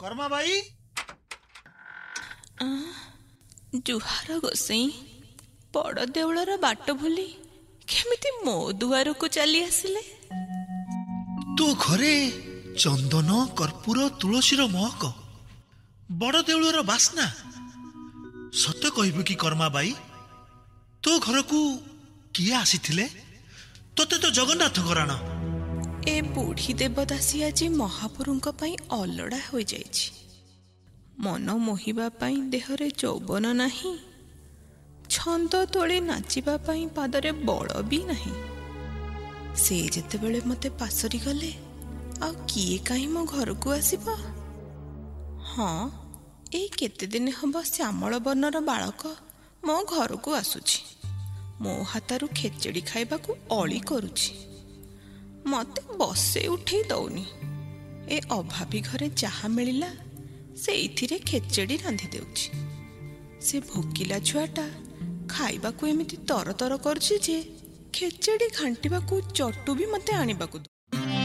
Karma by जुहार गोसाई बड़ देउलर बाट भूली केमिति मो दुआरକୁ ଚାଲି ଆସିଲେ। तो घरे चंदन कर्पूर तुलसीर महक बड़ देउलर बास्ना सत्य कहबु कि कर्मा बाई तो घर को किए आसीथिले? तोते तो जगन्नाथ घराण ए बुढ़ी देवदासी आज महापुरुंक पई अलड़ा हो जाइछि। मन मोहिबा पई देहरे यौवन नाही, छंद तोले नाचिबा पई पादरे बड़ भी नाही। से जेतेबेले मते पासरी गले आ किए काई मो घर को आसीबा। हाँ ए केते दिन हब श्यामल वर्णर बालक मो घर को आसुछि, मो हातारु खेचेड़ी खाइबा को अली करुछि, मते बसे उठे दौनी। ए अभावी घरे जहा मिलिला सेइथिरे खेचेड़ी रांधि देउछि। से भोकिला छुआटा खाइबा को एमिति तर तर करछि जे खेचेड़ी घांटिबा को चटू भी मते आनिबा को